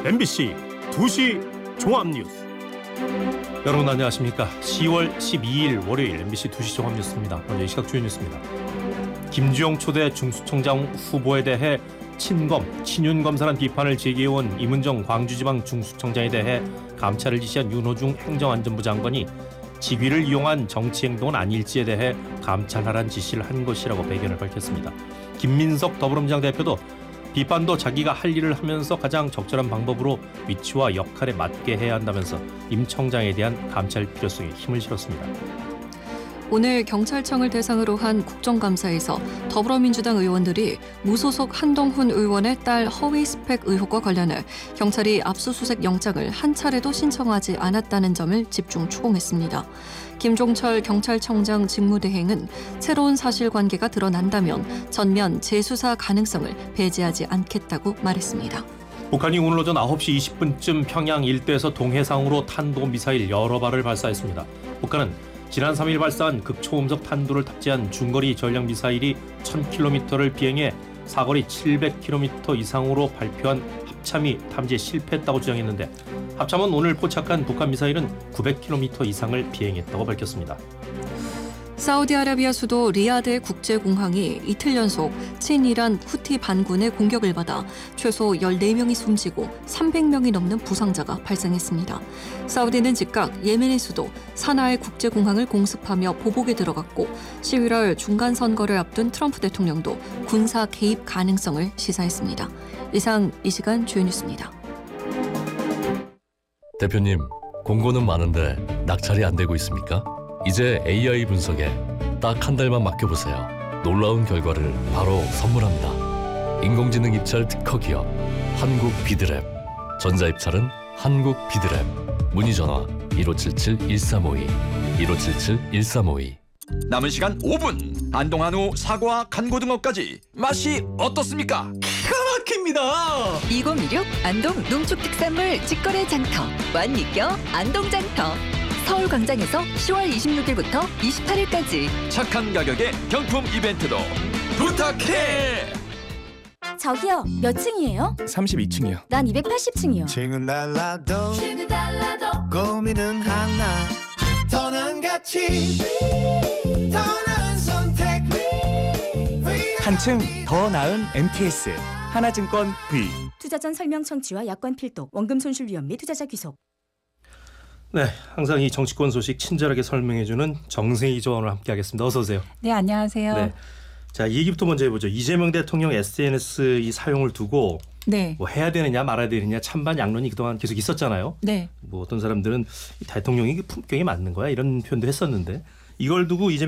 MBC 2시 종합뉴스. 여러분 안녕하십니까? 10월 12일 월요일 MBC 2시 종합뉴스입니다. 먼저 이 시각 주요 뉴스입니다. 김주영 초대 중수청장 후보에 대해 친검, 친윤검사란 비판을 제기해온 이문정 광주지방 중수청장에 대해 감찰을 지시한 윤호중 행정안전부 장관이 직위를 이용한 정치행동은 아닐지에 대해 감찰하라는 지시를 한 것이라고 배견을 밝혔습니다. 김민석 더불어민주당 대표도 비판도 자기가 할 일을 하면서 가장 적절한 방법으로 위치와 역할에 맞게 해야 한다면서 임 청장에 대한 감찰 필요성에 힘을 실었습니다. 오늘 경찰청을 대상으로 한 국정감사에서 더불어민주당 의원들이 무소속 한동훈 의원의 딸 허위 스펙 의혹과 관련해 경찰이 압수수색 영장을 한 차례도 신청하지 않았다는 점을 집중 추궁했습니다. 김종철 경찰청장 직무대행은 새로운 사실관계가 드러난다면 전면 재수사 가능성을 배제하지 않겠다고 말했습니다. 북한이 오늘 오전 9시 20분쯤 평양 일대에서 동해상으로 탄도미사일 여러 발을 발사했습니다. 북한은 지난 3일 발사한 극초음속 탄두를 탑재한 중거리 전략미사일이 1000km를 비행해 사거리 700km 이상으로 발표한 합참이 탐지에 실패했다고 주장했는데 합참은 오늘 포착한 북한 미사일은 900km 이상을 비행했다고 밝혔습니다. 사우디아라비아 수도 리야드의 국제공항이 이틀 연속 친이란 후티 반군의 공격을 받아 최소 14명이 숨지고 300명이 넘는 부상자가 발생했습니다. 사우디는 즉각 예멘의 수도 사나의 국제공항을 공습하며 보복에 들어갔고 11월 중간선거를 앞둔 트럼프 대통령도 군사 개입 가능성을 시사했습니다. 이상 이 시간 주요 뉴스입니다. 대표님, 공고는 많은데 낙찰이 안 되고 있습니까? 이제 AI 분석에 딱 한 달만 맡겨보세요. 놀라운 결과를 바로 선물합니다. 인공지능 입찰 특허 기업 한국 비드랩. 전자입찰은 한국 비드랩. 문의 전화 1577-1352 1577-1352. 남은 시간 5분. 안동한우 사과 간고등어까지 맛이 어떻습니까? 기가 막힙니다. 2016 안동 농축 특산물 직거래 장터 완니껴 안동장터 서울광장에서 10월 26일부터 28일까지 착한 가격에 경품 이벤트도 부탁해. 저기요, 몇 층이에요? 32층이요. 난 280층이요. 층은 달라도 고민은 하나. 더는 가치 더 나은 선택. 한층 더 나은 MTS 하나증권 V. 투자 전 설명 청취와 약관 필독, 원금 손실 위험 및 투자자 귀속. 네, 항상 이 정치권 소식 친절하게 설명해주는 정세희 조원을 함께하겠습니다. 어서 오세요. 네, 안녕하세요. 네, 자, 이 얘기부터 먼저 해보죠. 이재명 대통령 SNS 이 사용을 두고 네. 뭐 해야 되느냐 말아야 되느냐 찬반 양론이 그동안 계속 있었잖아요. 네. 뭐 어떤 사람들은 대통령이 품격이 맞는 거야 이런 표현도 했었는데 이걸 두고 이재명